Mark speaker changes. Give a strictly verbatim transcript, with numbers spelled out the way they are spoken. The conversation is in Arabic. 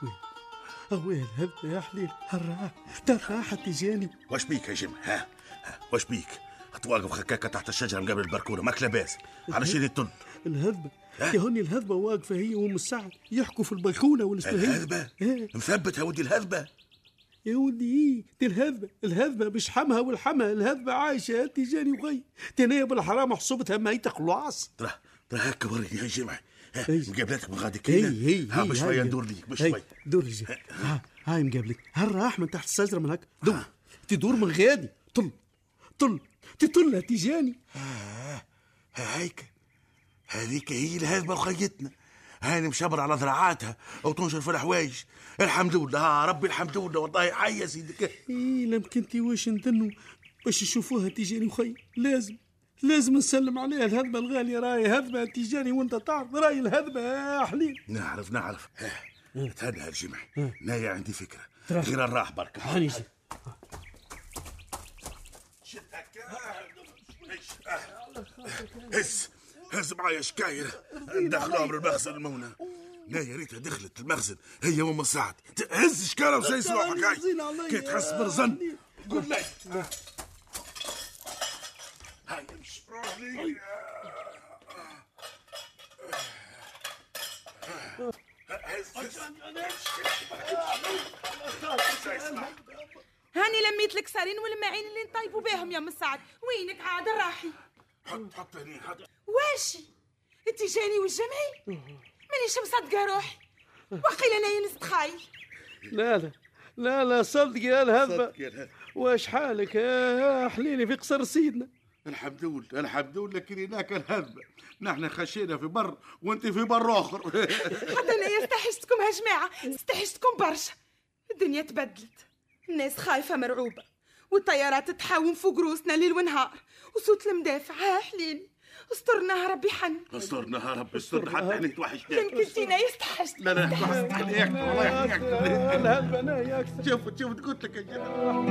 Speaker 1: أويل هذا يا حليل هالراح تراحة تجاني.
Speaker 2: واش بيك يا جمع؟ ها, ها واش بيك؟ تواقف خكاكة تحت الشجرة مقابل البركونة ماك لاباس على شي تل
Speaker 1: الهذبة يا هوني الهذبة واقفة هي وام السعد يحكوا في البلكونة ولا شنو هي؟
Speaker 2: الهذبة مثبت يا ودي الهذبة
Speaker 1: يا ودي دي الهذبة الهذبة بشحمها والحمها الهذبة عايشة تجاني وغي تنايا بالحرام حصوبتها ميتة خلاص.
Speaker 2: ترى ترى هكا وريني يا جمع مقابلاتك بغادي
Speaker 1: هي
Speaker 2: كاينة.
Speaker 1: هي
Speaker 2: ها باش شوية ندور ليك باش شوية
Speaker 1: دور لي ها هاي مقابلك هالراح من تحت الشجرة من هكا دور تدور من غادي طل طل تطلها تجاني.
Speaker 2: ها هيك هذيك هي الهذبة وخيتنا هاني مشبر على ذراعاتها وتنشر في الحوايج. الحمد لله ربي الحمد لله والله حي يا سيدك.
Speaker 1: ايه لم كنتي واش ندنوا باش يشوفوها تجاني وخي لازم لازم نسلم عليها الهذبة الغالية راهي هذبة تجاني وانت تعرف راهي الهذبة يا حليل.
Speaker 2: نعرف نعرف تهنى هالجمع نايا عندي فكرة غير الراح بركة
Speaker 1: هاني
Speaker 2: هز هز معايا شكاير ندخلوها من المخزن المونة. لا يا ريتها دخلت المخزن هي وام سعد. هز شكاير وشي يسمعوا حكاية كي تحس برزن قول لي هاي امشي روح لي.
Speaker 3: هاني لميت لك سارين والماعين اللي نطيبوا بهم يا ام سعد. وينك عاد راحي؟
Speaker 2: حط حط هني حط.
Speaker 3: واشي التجاني والجمعي مانيش مصدقه روحي وقيل انا نستخايل.
Speaker 1: لا لا لا لا صدقي يا الهذبة واش حالك يا حليلي في قصر سيدنا؟
Speaker 2: الحمد لله الحمد لله كريناك الهذبة نحن خشينا في بر وانت في بر اخر.
Speaker 3: حتى انا استحشتكم يا جماعه استحشتكم برشا. الدنيا تبدلت الناس خايفه مرعوبه والطيارات تحاوم فوق روسنا ليل ونهار وصوت المدافع. ها حليلي استرناها ربي حن
Speaker 2: استرناها ربي استر حتى احنا توحشنا.
Speaker 3: يمكن فينا يستحشت.
Speaker 2: لا لا توحشت عليك والله يحييك.
Speaker 1: الهذبة انا ياك
Speaker 2: شوف شوف قلت لك يا جماعة.